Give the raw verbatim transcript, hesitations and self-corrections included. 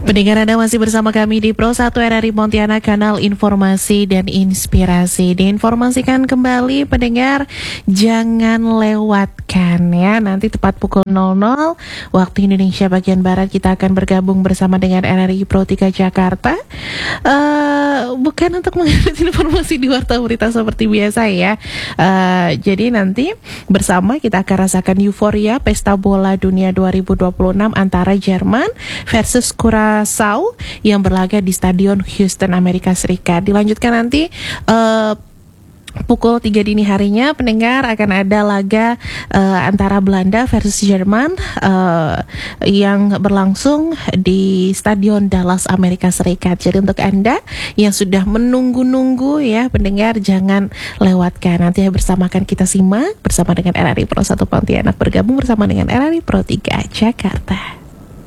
Pendengar, Anda masih bersama kami di Pro satu R R I Pontianak, kanal informasi dan inspirasi. Diinformasikan kembali pendengar, jangan lewatkan ya. Nanti tepat pukul nol nol waktu Indonesia bagian Barat kita akan bergabung bersama dengan R R I Pro tiga Jakarta. Uh, bukan untuk mengupdate informasi di Warta Berita seperti biasa ya. Uh, jadi nanti bersama kita akan rasakan euforia Pesta Bola Dunia dua ribu dua puluh enam antara Jerman versus Curaçao yang berlaga di Stadion Houston, Amerika Serikat. Dilanjutkan nanti uh, pukul tiga dini harinya pendengar akan ada laga uh, antara Belanda versus Jerman uh, yang berlangsung di Stadion Dallas, Amerika Serikat. Jadi untuk Anda yang sudah menunggu-nunggu ya pendengar, jangan lewatkan. Nanti bersamakan kita simak bersama dengan R R I Pro satu Pontianak bergabung bersama dengan R R I Pro tiga Jakarta.